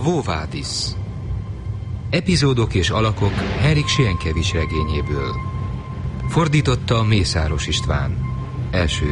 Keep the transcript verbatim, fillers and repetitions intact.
Quo Vadis. Epizódok és alakok Henrik Sienkiewicz regényéből. Fordította Mészáros István. Első